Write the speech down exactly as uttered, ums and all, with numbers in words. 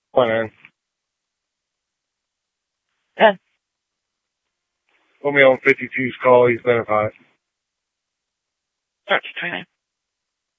Come on in. Yeah. Put me on fifty-two's call. He's been at five. That's twenty-nine.